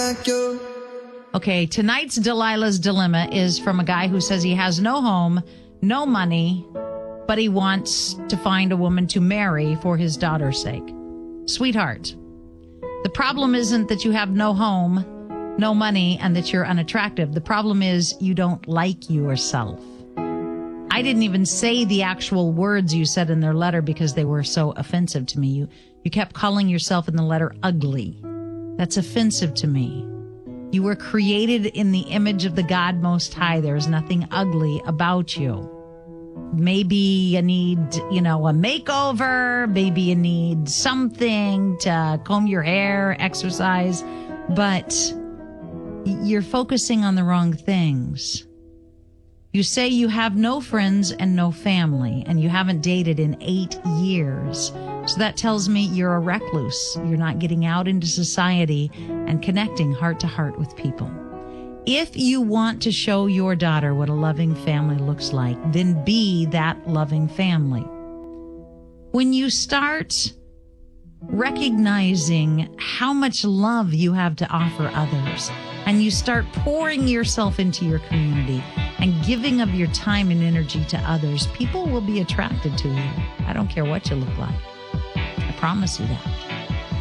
like you. Okay, tonight's Delilah's Dilemma is from a guy who says he has no home, no money, but he wants to find a woman to marry for his daughter's sake. Sweetheart, the problem isn't that you have no home, no money, and that you're unattractive. The problem is you don't like yourself. I didn't even say the actual words you said in their letter because they were so offensive to me. You kept calling yourself in the letter ugly. That's offensive to me. You were created in the image of the God Most High. There is nothing ugly about you. Maybe you need, a makeover. Maybe you need something to comb your hair, exercise. But you're focusing on the wrong things. You say you have no friends and no family, and you haven't dated in 8 years. So that tells me you're a recluse. You're not getting out into society and connecting heart to heart with people. If you want to show your daughter what a loving family looks like, then be that loving family. When you start recognizing how much love you have to offer others, and you start pouring yourself into your community and giving of your time and energy to others, people will be attracted to you. I don't care what you look like. I promise you that.